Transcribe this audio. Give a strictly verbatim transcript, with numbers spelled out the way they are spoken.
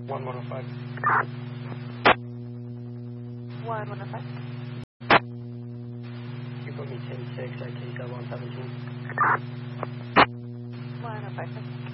one one oh five. one one oh five. You put me ten six at K sub on seventeen. one oh five.